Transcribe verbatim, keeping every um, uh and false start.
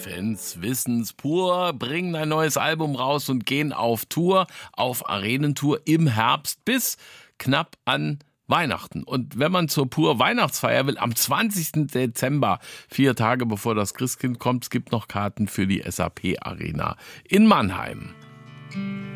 Fans wissen's, Pur bringen ein neues Album raus und gehen auf Tour, auf Arenentour im Herbst bis knapp an Weihnachten. Und wenn man zur Pur Weihnachtsfeier will, am zwanzigsten Dezember, vier Tage bevor das Christkind kommt, es gibt noch Karten für die S A P Arena in Mannheim.